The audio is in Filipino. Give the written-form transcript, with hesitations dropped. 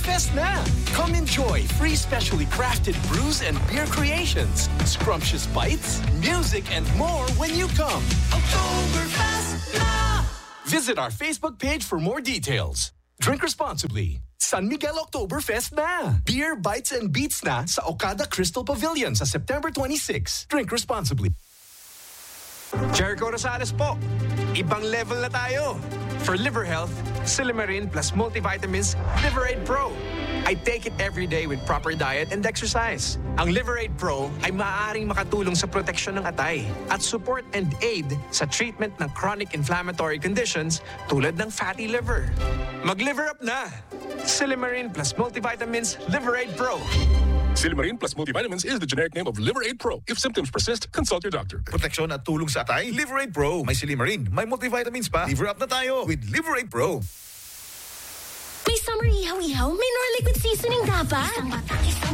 Oktoberfest na! Come enjoy free specially crafted brews and beer creations, scrumptious bites, music, and more when you come. Oktoberfest na! Visit our Facebook page for more details. Drink responsibly. San Miguel Oktoberfest na! Beer, bites, and beats na sa Okada Crystal Pavilion sa September 26. Drink responsibly. Jericho Rosales po. Ibang level na tayo. For liver health, Silimarin plus multivitamins Liverade Pro. I take it every day with proper diet and exercise. Ang Liverade Pro ay maaaring makatulong sa proteksyon ng atay at support and aid sa treatment ng chronic inflammatory conditions tulad ng fatty liver. Mag-liver up na! Silimarin plus multivitamins Liverade Pro. Silimarin plus multivitamins is the generic name of Liverade Pro. If symptoms persist, consult your doctor. Proteksyon at tulong sa atay, Liverade Pro. May Silimarin, may multivitamins pa. Liver up na tayo with Liverade Pro. May summer ihaw-ihaw, may Norliquid seasoning dapat. Isang